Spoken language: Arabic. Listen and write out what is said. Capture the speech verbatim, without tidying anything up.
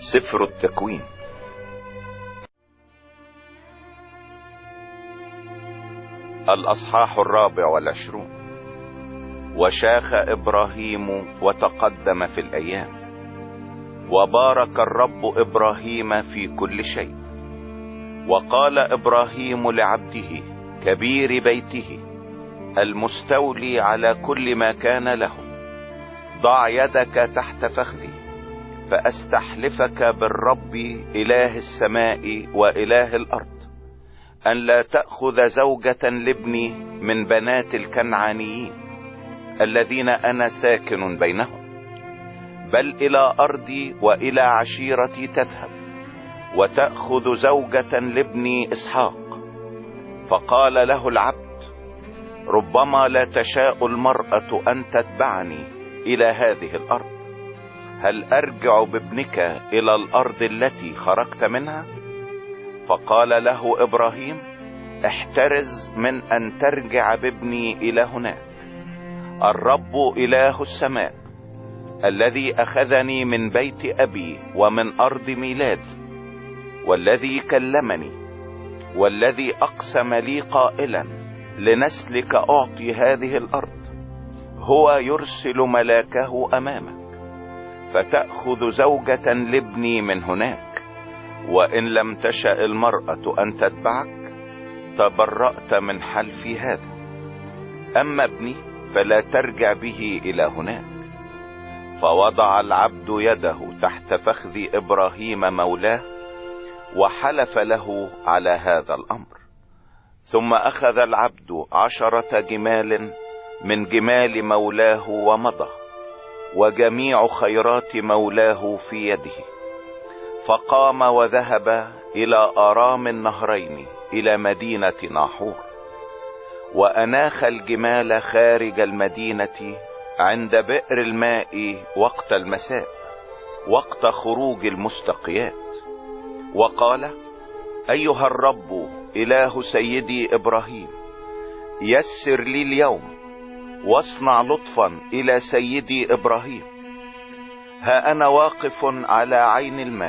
سفر التكوين. الأصحاح الرابع والعشرون. وشاخ إبراهيم وتقدم في الأيام، وبارك الرب إبراهيم في كل شيء. وقال إبراهيم لعبده كبير بيته المستولي على كل ما كان له: ضع يدك تحت فخذي، فأستحلفك بالرب إله السماء وإله الأرض أن لا تأخذ زوجة لابني من بنات الكنعانيين الذين أنا ساكن بينهم، بل إلى أرضي وإلى عشيرتي تذهب، وتأخذ زوجة لابني إسحاق. فقال له العبد: ربما لا تشاء المرأة أن تتبعني إلى هذه الأرض، هل أرجع بابنك إلى الأرض التي خرجت منها؟ فقال له إبراهيم: احترز من أن ترجع بابني إلى هناك. الرب إله السماء الذي أخذني من بيت أبي ومن أرض ميلادي، والذي كلمني، والذي أقسم لي قائلا: لنسلك أعطي هذه الأرض، هو يرسل ملاكه أمامك، فتأخذ زوجة لابني من هناك، وإن لم تشأ المرأة أن تتبعك تبرأت من حلفي هذا. أما ابني فلا ترجع به إلى هناك. فوضع العبد يده تحت فخذ إبراهيم مولاه، وحلف له على هذا الأمر. ثم أخذ العبد عشرة جمال من جمال مولاه ومضى، وجميع خيرات مولاه في يده، فقام وذهب إلى آرام النهرين إلى مدينة ناحور، وأناخ الجمال خارج المدينة عند بئر الماء وقت المساء، وقت خروج المستقيات. وقال: أيها الرب إله سيدي إبراهيم، يسر لي اليوم واصنع لطفا إلى سيدي إبراهيم. ها أنا واقف على عين الماء،